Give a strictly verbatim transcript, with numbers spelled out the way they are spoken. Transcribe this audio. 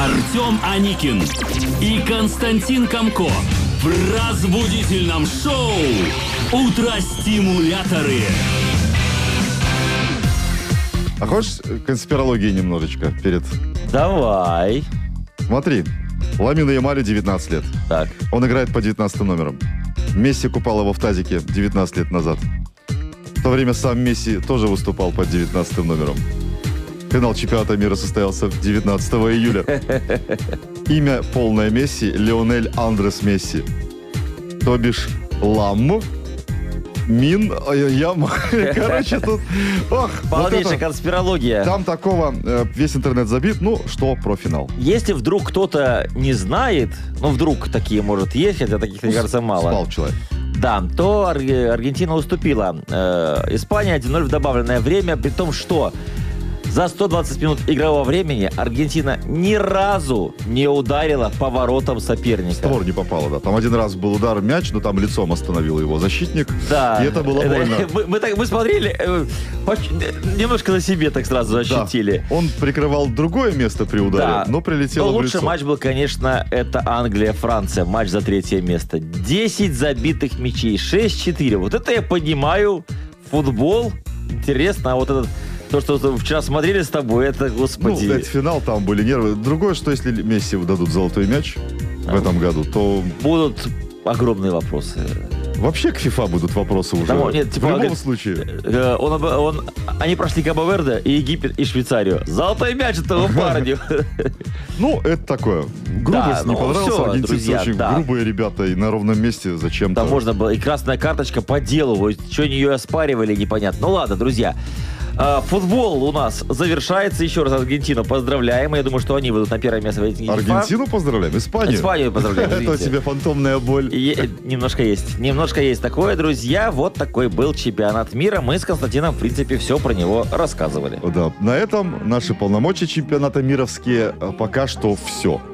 Артем Аникин и Константин Камко в разбудительном шоу «Утро-стимуляторы». А хочешь конспирологии немножечко перед... Давай. Смотри, Ламину Ямалю девятнадцать лет. Так. Он играет по девятнадцатым номерам. Месси купал его в тазике девятнадцать лет назад. В то время сам Месси тоже выступал под девятнадцатым номером. Финал чемпионата мира состоялся девятнадцатого июля. Имя полное Месси — Лионель Андрес Месси. То бишь Лам, Мин, Ям. Короче, тут... Ох, Полнейшая вот это... конспирология. Там такого э, весь интернет забит. Ну, что про финал? Если вдруг кто-то не знает, ну, вдруг такие, может, есть, хотя таких, мне кажется, мало. Спал человек. Да, то Ар- Аргентина уступила. Э, Испания один ноль в добавленное время, при том, что за сто двадцать минут игрового времени Аргентина ни разу не ударила по воротам соперника. Створ не попало, да. Там один раз был удар, мяч, но там лицом остановил его защитник. Да. И это было больно. Мы, мы, так, мы смотрели, э, поч- немножко на себе так сразу ощутили. Да. Он прикрывал другое место при ударе, Да. но прилетело Но в лучший лицо. матч был, конечно, это Англия-Франция. Матч за третье место. десять забитых мячей, шесть четыре. Вот это я понимаю. Футбол. Интересно, а вот этот... То, что вчера смотрели с тобой, это, господи... Ну, это финал, там были нервы. Другое, что если Месси дадут золотой мяч в этом году, то... Будут огромные вопросы. Вообще к ФИФА будут вопросы уже. Потому, нет, типа, в любом говорит, случае. э, он, об- он, они прошли Кабо-Верде и Египет, и Швейцарию. Золотой мяч этому парню. Ну, это такое. Грубость Да, не ну, понравилась. всё, Аргентинцы друзья, очень да. грубые ребята и на ровном месте зачем-то. Там можно было и красная карточка по делу. Что они ее оспаривали, непонятно. Ну ладно, друзья. А, Футбол у нас завершается. Еще раз Аргентину поздравляем. Я думаю, что они выйдут на первое место в рейтинге ФИФА. Аргентину поздравляем, Испанию. Испанию поздравляем, Это у извините. тебя фантомная боль. Е- немножко есть. Немножко есть такое, друзья. Вот такой был чемпионат мира. Мы с Константином, в принципе, все про него рассказывали. Да, на этом наши полномочия чемпионата мировские пока что все.